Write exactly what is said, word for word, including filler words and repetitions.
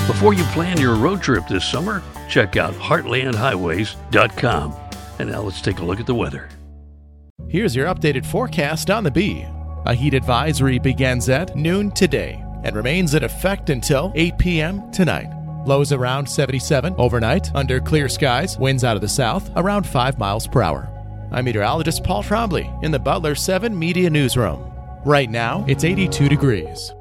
Before you plan your road trip this summer, check out heartland highways dot com. And now let's take a look at the weather. Here's your updated forecast on the Bee. A heat advisory begins at noon today and remains in effect until eight p.m. tonight. Lows around seventy-seven overnight under clear skies, winds out of the south around five miles per hour. I'm meteorologist Paul Trombley in the Butler seven Media Newsroom. Right now, it's eighty-two degrees.